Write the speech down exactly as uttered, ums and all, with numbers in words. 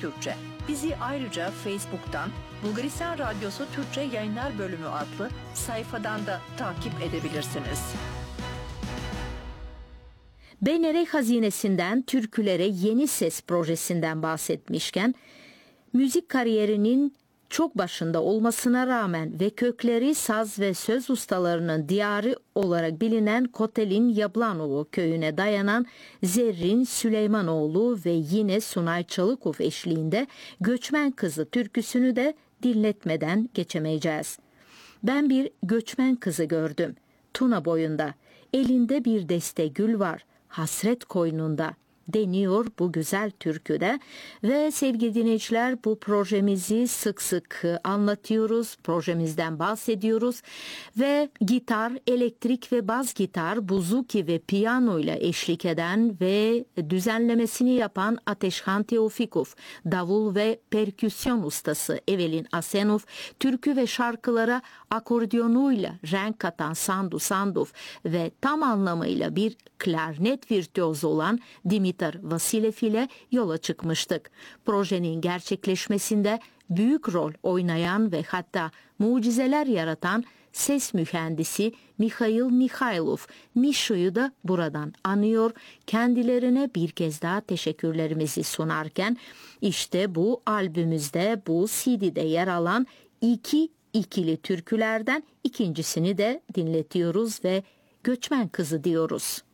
Türkçe. Bizi ayrıca Facebook'tan Bulgaristan Radyosu Türkçe Yayınlar Bölümü adlı sayfadan da takip edebilirsiniz. B N R Hazinesi'nden Türkülere Yeni Ses projesinden bahsetmişken, müzik kariyerinin çok başında olmasına rağmen ve kökleri saz ve söz ustalarının diyarı olarak bilinen Kotel'in Yablanovo köyüne dayanan Zerrin Süleymanoğlu ve yine Sunay Çalıkov eşliğinde Göçmen Kızı türküsünü de dinletmeden geçemeyeceğiz. Ben bir göçmen kızı gördüm. Tuna boyunda, elinde bir deste gül var, hasret koynunda deniyor bu güzel türküde. Ve sevgili dinleyiciler, bu projemizi sık sık anlatıyoruz, projemizden bahsediyoruz ve gitar, elektrik ve bas gitar, buzuki ve piyano ile eşlik eden ve düzenlemesini yapan Ateşhan Teofikov, davul ve perküsyon ustası Evelin Asenov, türkü ve şarkılara akordiyonuyla renk katan Sandu Sandov ve tam anlamıyla bir klarnet virtüozu olan Dimitar Vasilev ile yola çıkmıştık. Projenin gerçekleşmesinde büyük rol oynayan ve hatta mucizeler yaratan ses mühendisi Mikhail Mikhailov, Mişo'yu da buradan anıyor, kendilerine bir kez daha teşekkürlerimizi sunarken, işte bu albümümüzde, bu C D'de yer alan iki ikili türkülerden ikincisini de dinletiyoruz ve Göçmen Kızı diyoruz.